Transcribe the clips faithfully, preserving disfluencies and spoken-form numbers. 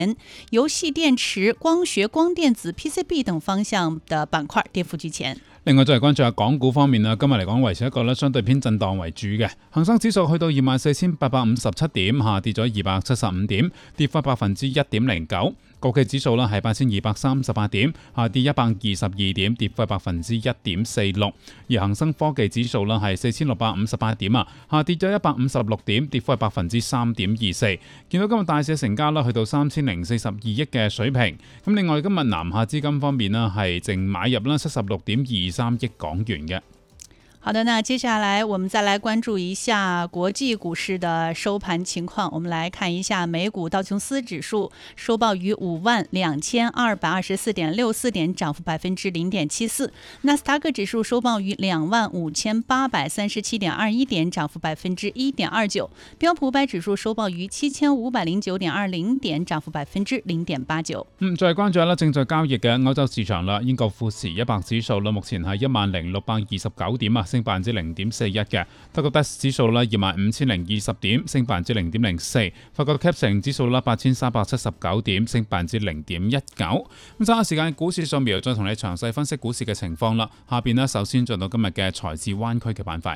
游戲電池、光學、光電子、P C B 等方向的板塊跌幅居前。 另外再嚟關注下港股方面啦，今日嚟講維持一個咧相對偏震盪為主嘅，恒生指數去到二萬四千八百五十七點，下跌咗二百七十五點，跌幅百分之一點零九。國企指數啦係八千二百三十八點，下跌一百二十二點，跌幅百分之一點四六。而恒生科技指數啦係四千六百五十八點啊，下跌咗一百五十六點，跌幅百分之三點二四。見到今日大市成交啦去到三千零四十二億嘅水平。咁另外今日南下資金方面啦係淨買入啦七十六點二三億港元嘅。 好的，那接下來我們再來關注一下國際股市的收盤情況。我們來看一下美股道瓊斯指數收報於五萬兩千二百二十四點六四點，漲幅百分之零點七四。納斯達克指數收報於兩萬五千八百三十七點二一點，漲幅百分之一點二九。標普五百指數收報於七千五百零九點二零點，漲幅百分之零點八九。 嗯，再關注下啦，正在交易嘅歐洲市場啦，英國富時一百指數啦，目前係一萬零六百二十九點啊，升百分之零點四一嘅。德國 D A X 指數啦，二萬五千零二十點，升百分之零點零四。法國 C A P 城指數啦，八千三百七十九點，升百分之零點一九。咁稍後時間股市掃描，再同你詳細分析股市嘅情況啦。下邊呢，首先進到今日嘅財智灣區嘅板塊。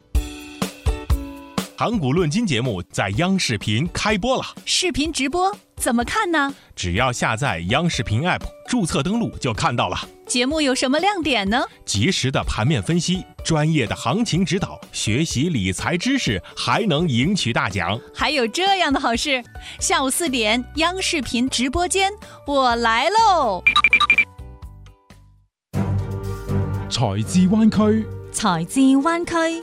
港股論金節目在央視頻開播了， 視頻直播怎麼看呢？ 只要下載央視頻 App， 註冊登錄就看到了。 節目有什麼亮點呢？ 及時的盤面分析，專業的行情指導，學習理財知識，還能贏取大獎。 還有這樣的好事，下午四點央視頻直播間，我來嘍！ 財智灣區， 財智灣區。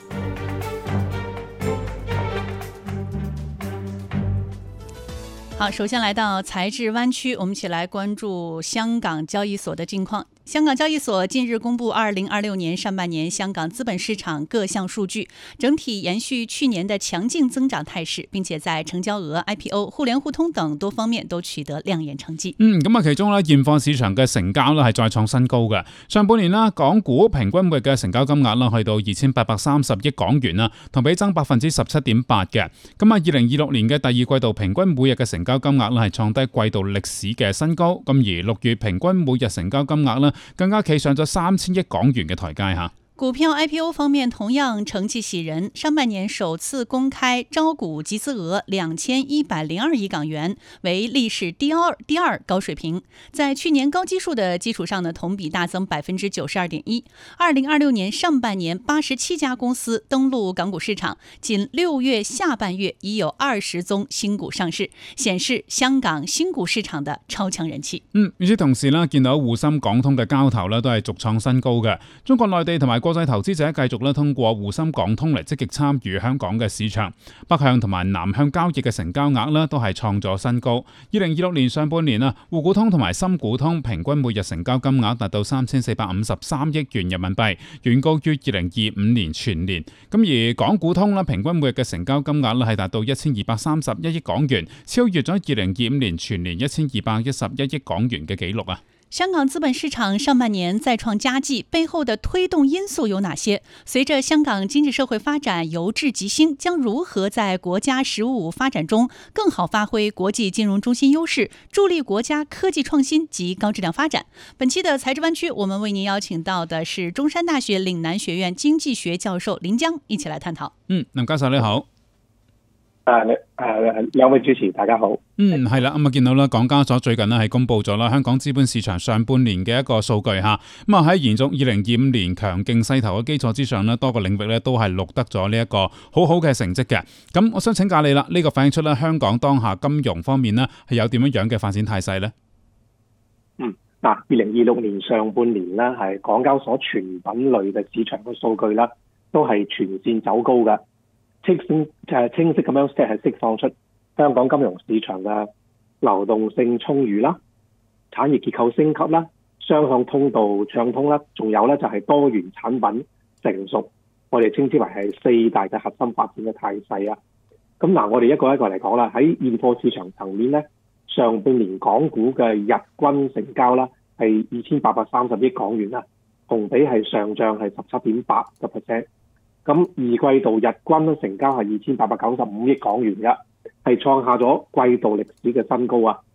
好，首先來到財智灣區，我們一起來關注香港交易所的近況。香港交易所近日公布二零二六年上半年香港資本市場各項數據，整體延續去年的強勁增長態勢，並且在成交額、I P O、互聯互通等多方面都取得亮眼成績。 嗯，咁啊，其中咧現貨市場嘅成交咧係再創新高嘅。上半年啦，港股平均每日嘅成交金額啦去到二千八百三十億港元啦，同比增百分之十七點八嘅。咁啊，二零二六年嘅第二季度平均每日嘅成交金額咧係創低季度歷史嘅新高。咁而六月平均每日成交金額咧更加企上咗三千億港元嘅台階吓。 股票 I P O 方面同樣成績喜人，上半年首次公開招股集資額兩千一百零二億港元，為歷史第二第二高水平。在去年高基數的基礎上呢，同比大增百分之九十二點一。二零二六年上半年八十七家公司登陸港股市場，僅六月下半月已有二十宗新股上市，顯示香港新股市場的超強人氣。 嗯，與此同時啦，見到滬深港通嘅交投咧都係續創新高嘅。中國內地同埋國際投資者繼續咧通過滬深港通嚟積極參與香港嘅市場，北向同埋南向交易嘅成交額咧都係創咗新高。二零二六年上半年啊，滬股通同埋深股通平均每日成交金額達到三千四百五十三億元人民幣，遠高於二零二五年全年。咁而港股通咧平均每日嘅成交金額咧係達到一千二百三十一億港元，超越咗二零二五年全年一千二百一十一億港元嘅紀錄啊！ 香港資本市場上半年再創佳績，背後的推動因素有哪些？隨着香港經濟社會發展由治及興，將如何在國家“十五五”發展中更好發揮國際金融中心優勢，助力國家科技創新及高質量發展？本期的財智灣區，我們為您邀請到的是中山大學嶺南學院經濟學教授林江，一起來探討。 嗯，林教授你好。 誒，你誒，兩位主持大家好。 嗯，係啦，咁啊見到啦，港交所最近咧係公布咗啦香港資本市場上半年嘅一個數據吓，咁啊喺延續二零二五年強勁勢頭嘅基礎之上咧，多個領域咧都係錄得咗呢一個好好嘅成績嘅。咁我想請教你啦，呢、這個反映出咧香港當下金融方面咧係有點樣樣嘅發展態勢咧？ 嗯，嗱，二零二六年上半年咧係港交所全品類嘅市場嘅數據啦，都係全線走高嘅。清誒清晰咁樣即係釋放出香港金融市場嘅流動性充裕啦，產業結構升級啦，雙向通道暢通啦，仲有咧就係多元產品成熟，我哋稱之為係四大嘅核心發展嘅態勢啊。咁嗱，我哋一個一個嚟講啦，喺現貨市場層面咧，上半年港股嘅日均成交啦係二千八百三十億港元啦，同比係上漲係十七點八個 percent。咁二季度日均成交係二千八百九十五億港元嘅，係創下咗季度歷史嘅新高啊！